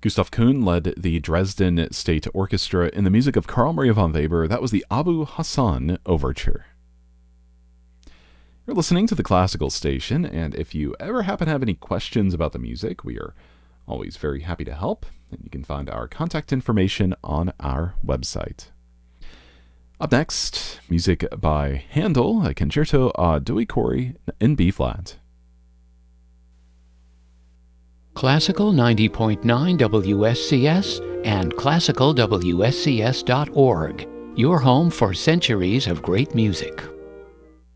Gustav Kuhn led the Dresden State Orchestra in the music of Carl Maria von Weber. That was the Abu Hassan Overture. You're listening to the Classical Station, and if you ever happen to have any questions about the music, we are always very happy to help, and you can find our contact information on our website. Up next, music by Handel, a Concerto a Due Cori in B-flat. Classical 90.9 WSCS and classicalwscs.org, your home for centuries of great music.